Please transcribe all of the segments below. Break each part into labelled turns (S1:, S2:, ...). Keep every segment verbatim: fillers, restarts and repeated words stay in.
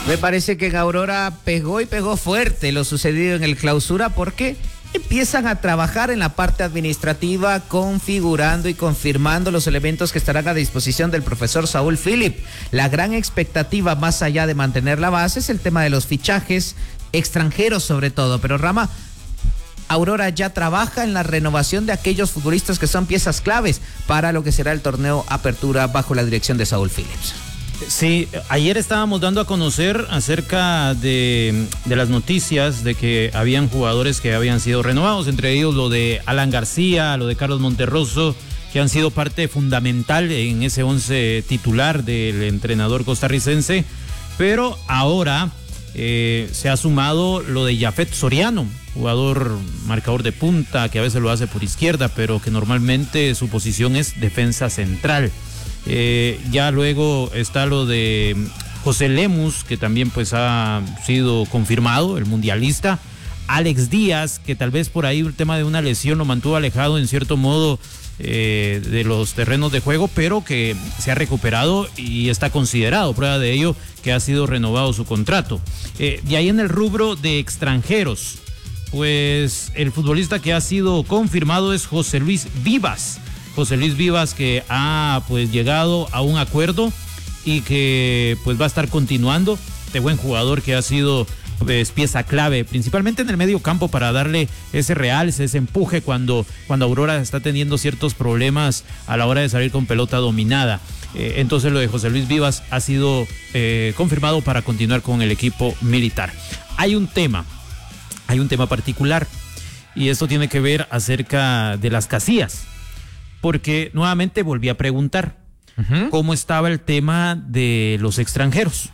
S1: Me parece que en Aurora pegó y pegó fuerte lo sucedido en el clausura porque empiezan a trabajar en la parte administrativa, configurando y confirmando los elementos que estarán a disposición del profesor Saúl Philip. La gran expectativa, más allá de mantener la base, es el tema de los fichajes extranjeros sobre todo. Pero Rama, Aurora ya trabaja en la renovación de aquellos futbolistas que son piezas claves para lo que será el torneo Apertura bajo la dirección de Saúl Phillips.
S2: Sí, ayer estábamos dando a conocer acerca de, de las noticias de que habían jugadores que habían sido renovados, entre ellos lo de Alan García, lo de Carlos Monterroso, que han sido parte fundamental en ese once titular del entrenador costarricense, pero ahora eh, se ha sumado lo de Yafet Soriano, jugador marcador de punta, que a veces lo hace por izquierda, pero que normalmente su posición es defensa central. Eh, ya luego está lo de José Lemus, que también pues ha sido confirmado, el mundialista. Alex Díaz, que tal vez por ahí el tema de una lesión lo mantuvo alejado en cierto modo eh, de los terrenos de juego, pero que se ha recuperado y está considerado, prueba de ello que ha sido renovado su contrato. Eh, de ahí en el rubro de extranjeros, pues el futbolista que ha sido confirmado es José Luis Vivas. José Luis Vivas, que ha pues llegado a un acuerdo y que pues va a estar continuando. Este buen jugador que ha sido pues, pieza clave, principalmente en el medio campo, para darle ese realce, ese empuje cuando, cuando Aurora está teniendo ciertos problemas a la hora de salir con pelota dominada. Eh, entonces lo de José Luis Vivas ha sido eh, confirmado para continuar con el equipo militar. Hay un tema, hay un tema particular, y esto tiene que ver acerca de las casillas. Porque nuevamente volví a preguntar uh-huh. cómo estaba el tema de los extranjeros.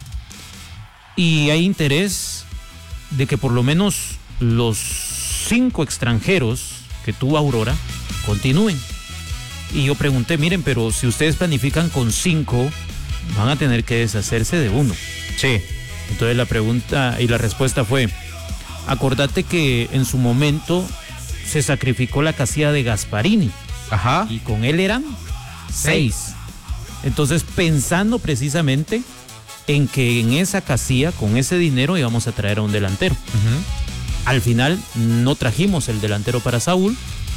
S2: Y hay interés de que por lo menos los cinco extranjeros que tuvo Aurora continúen. Y yo pregunté, miren, pero si ustedes planifican con cinco, van a tener que deshacerse de uno.
S1: Sí.
S2: Entonces la pregunta y la respuesta fue, acordate que en su momento se sacrificó la casilla de Gasparini.
S1: Ajá.
S2: Y con él eran seis. Entonces, pensando precisamente en que en esa casilla, con ese dinero, íbamos a traer a un delantero. Uh-huh. Al final no trajimos el delantero para Saúl,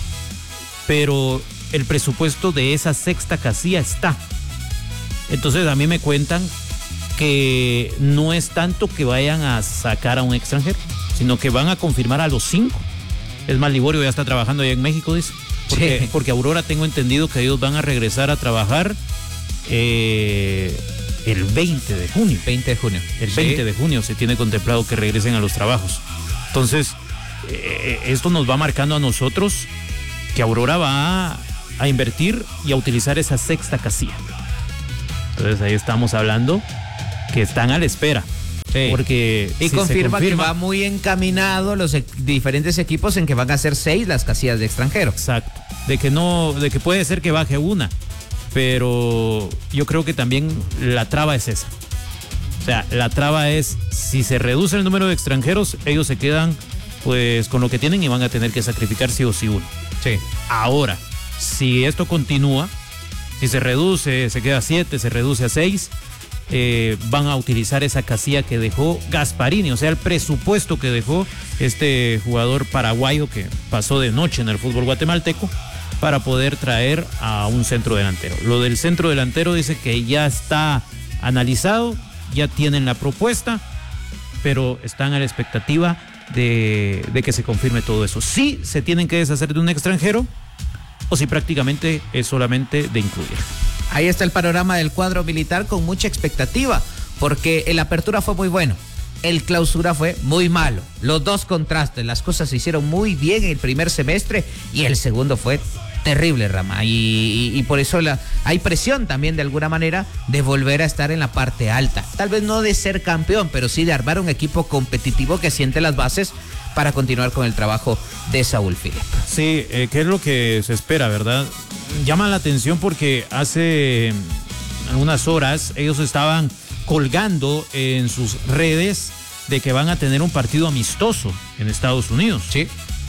S2: pero el presupuesto de esa sexta casilla está. Entonces, a mí me cuentan que no es tanto que vayan a sacar a un extranjero, sino que van a confirmar a los cinco. Es más, Liborio ya está trabajando allá en México, dice. Porque, sí. porque Aurora tengo entendido que ellos van a regresar a trabajar eh, el veinte de junio.
S1: veinte de junio.
S2: El veinte sí. de junio se tiene contemplado que regresen a los trabajos. Entonces, eh, esto nos va marcando a nosotros que Aurora va a, a invertir y a utilizar esa sexta casilla. Entonces ahí estamos hablando que están a la espera. Sí. Porque
S1: y
S2: si
S1: confirma,
S2: confirma
S1: que va muy encaminado los e- diferentes equipos en que van a ser seis las casillas de extranjero.
S2: Exacto. De que no, de que puede ser que baje una, pero yo creo que también la traba es esa. O sea, la traba es si se reduce el número de extranjeros, ellos se quedan pues con lo que tienen y van a tener que sacrificar sí o sí uno.
S1: Sí.
S2: Ahora, si esto continúa, si se reduce, se queda a siete, se reduce a seis. Eh, van a utilizar esa casilla que dejó Gasparini, o sea, el presupuesto que dejó este jugador paraguayo que pasó de noche en el fútbol guatemalteco para poder traer a un centro delantero. Lo del centro delantero dice que ya está analizado, ya tienen la propuesta, pero están a la expectativa de, de que se confirme todo eso. Si se tienen que deshacer de un extranjero o si prácticamente es solamente de incluir.
S1: Ahí está el panorama del cuadro militar con mucha expectativa, porque el apertura fue muy bueno, el clausura fue muy malo. Los dos contrastes, las cosas se hicieron muy bien en el primer semestre y el segundo fue terrible, Rama. Y, y, y por eso la, hay presión también de alguna manera de volver a estar en la parte alta. Tal vez no de ser campeón, pero sí de armar un equipo competitivo que siente las bases para continuar con el trabajo de Saúl Philip.
S2: Sí, eh, ¿qué es lo que se espera, verdad? Llama la atención porque hace algunas horas ellos estaban colgando en sus redes de que van a tener un partido amistoso en Estados Unidos.
S1: Sí.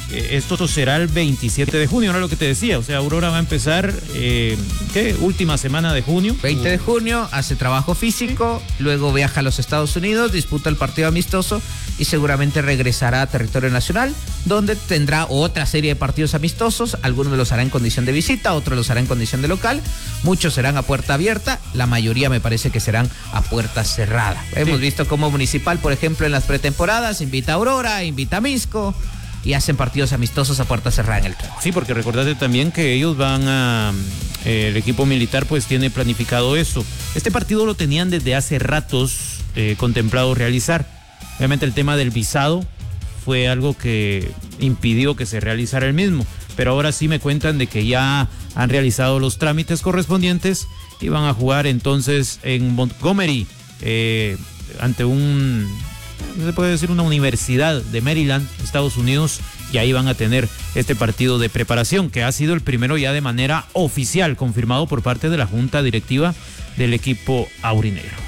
S2: eh, esto será el veintisiete de junio, era lo que te decía, o sea, Aurora va a empezar, eh, ¿qué? Última semana de junio.
S1: veinte de junio, hace trabajo físico, luego viaja a los Estados Unidos, disputa el partido amistoso y seguramente regresará a territorio nacional, donde tendrá otra serie de partidos amistosos, algunos los hará en condición de visita, otros los hará en condición de local, muchos serán a puerta abierta, la mayoría me parece que serán a puerta cerrada. Sí. Hemos visto cómo Municipal, por ejemplo, en las pretemporadas, invita a Aurora, invita a Misco, y hacen partidos amistosos a puerta cerrada en el campo.
S2: Sí, porque recordate también que ellos van a... Eh, el equipo militar pues tiene planificado eso. Este partido lo tenían desde hace ratos eh, contemplado realizar. Obviamente el tema del visado fue algo que impidió que se realizara el mismo, pero ahora sí me cuentan de que ya han realizado los trámites correspondientes y van a jugar entonces en Montgomery eh, ante un... se puede decir una universidad de Maryland, Estados Unidos, y ahí van a tener este partido de preparación, que ha sido el primero ya de manera oficial, confirmado por parte de la Junta Directiva del equipo aurinegro.